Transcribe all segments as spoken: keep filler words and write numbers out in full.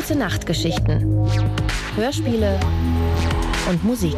Gute Nachtgeschichten, Hörspiele und Musik.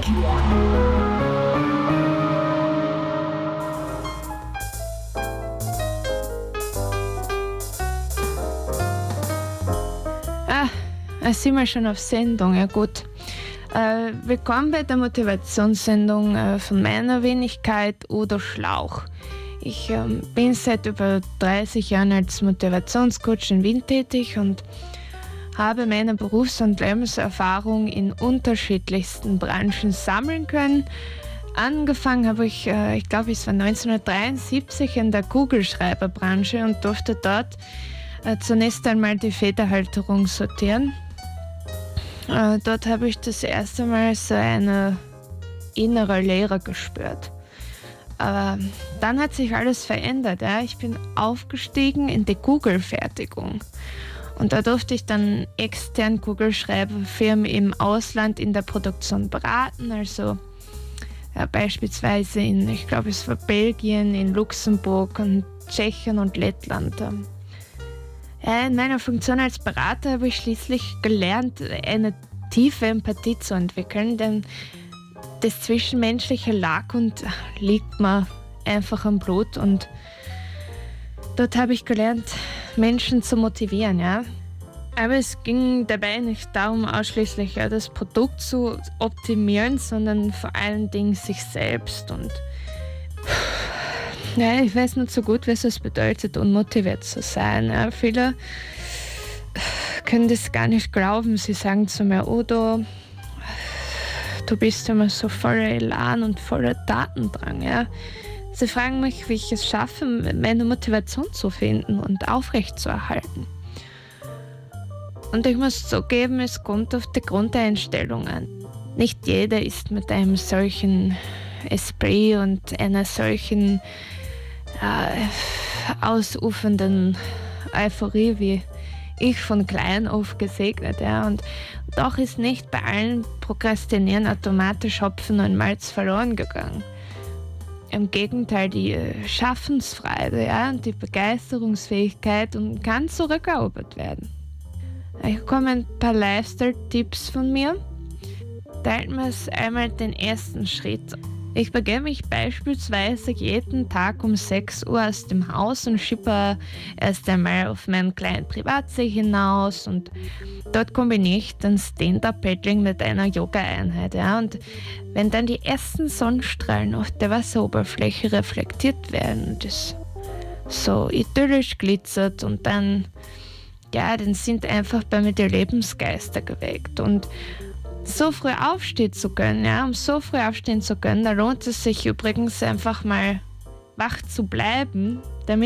Ah, da sind wir schon auf Sendung, ja gut. Äh, willkommen bei der Motivationssendung äh, von meiner Wenigkeit Udo Schlauch. Ich äh, bin seit über dreißig Jahren als Motivationscoach in Wien tätig und habe meine Berufs- und Lebenserfahrung in unterschiedlichsten Branchen sammeln können. Angefangen habe ich, äh, ich glaube, es war neunzehnhundertdreiundsiebzig in der Kugelschreiberbranche und durfte dort äh, zunächst einmal die Federhalterung sortieren. Äh, dort habe ich das erste Mal so eine innere Leere gespürt. Aber dann hat sich alles verändert. Ja? Ich bin aufgestiegen in die Kugelfertigung. Und da durfte ich dann extern Kugelschreiberfirmen im Ausland in der Produktion beraten. Also ja, beispielsweise in, ich glaube es war Belgien, in Luxemburg und Tschechien und Lettland. Ja, in meiner Funktion als Berater habe ich schließlich gelernt, eine tiefe Empathie zu entwickeln, denn das Zwischenmenschliche lag und liegt mir einfach am Blut und dort habe ich gelernt, Menschen zu motivieren, ja. Aber es ging dabei nicht darum, ausschließlich ja, das Produkt zu optimieren, sondern vor allen Dingen sich selbst. Und ja, ich weiß nicht so gut, was es bedeutet, unmotiviert zu sein. Ja. Viele können das gar nicht glauben. Sie sagen zu mir, Udo, du bist immer so voller Elan und voller Tatendrang. Ja. Sie fragen mich, wie ich es schaffe, meine Motivation zu finden und aufrechtzuerhalten. Und ich muss zugeben, es kommt auf die Grundeinstellung an. Nicht jeder ist mit einem solchen Esprit und einer solchen äh, ausufernden Euphorie wie ich von klein auf gesegnet. Ja. Und doch ist nicht bei allen Prokrastinieren automatisch Hopfen und Malz verloren gegangen. Im Gegenteil, die Schaffensfreude, ja, und die Begeisterungsfähigkeit und kann zurückerobert werden. Hier kommen ein paar Lifestyle-Tipps von mir. Teilen wir es einmal den ersten Schritt. Ich begebe mich beispielsweise jeden Tag um sechs Uhr aus dem Haus und schippe erst einmal auf meinen kleinen Privatsee hinaus und dort kombiniere ich dann Stand-Up-Paddling mit einer Yoga-Einheit. Ja? Und wenn dann die ersten Sonnenstrahlen auf der Wasseroberfläche reflektiert werden und es so idyllisch glitzert und dann, ja, dann sind einfach bei mir die Lebensgeister geweckt. Und so früh aufstehen zu können, ja, um so früh aufstehen zu können, da lohnt es sich übrigens einfach mal wach zu bleiben, damit